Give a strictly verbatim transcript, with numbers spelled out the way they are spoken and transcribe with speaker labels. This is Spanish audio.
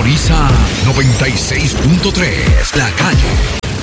Speaker 1: Sintoniza noventa y seis punto tres, La Calle.